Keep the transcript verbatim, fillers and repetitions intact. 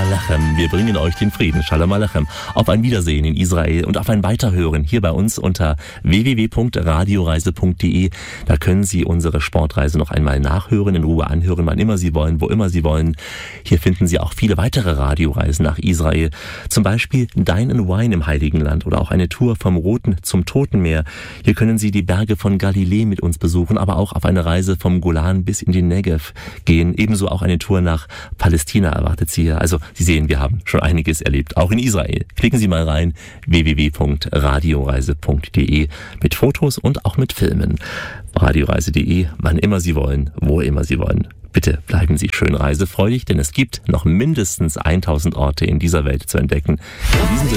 Alechem. Wir bringen euch den Frieden. Shalom Alechem. Auf ein Wiedersehen in Israel und auf ein Weiterhören hier bei uns unter w w w punkt radioreise punkt d e. Da können Sie unsere Sportreise noch einmal nachhören, in Ruhe anhören, wann immer Sie wollen, wo immer Sie wollen. Hier finden Sie auch viele weitere Radioreisen nach Israel. Zum Beispiel Dine and Wine im Heiligen Land oder auch eine Tour vom Roten zum Toten Meer. Hier können Sie die Berge von Galiläa mit uns besuchen, aber auch auf eine Reise vom Golan bis in den Negev gehen. Ebenso auch eine Tour nach Palästina erwartet Sie hier. Also Sie sehen, wir haben schon einiges erlebt, auch in Israel. Klicken Sie mal rein, w w w punkt radioreise punkt d e, mit Fotos und auch mit Filmen. radioreise punkt d e, wann immer Sie wollen, wo immer Sie wollen. Bitte bleiben Sie schön reisefreudig, denn es gibt noch mindestens tausend Orte in dieser Welt zu entdecken. In diesem Sinne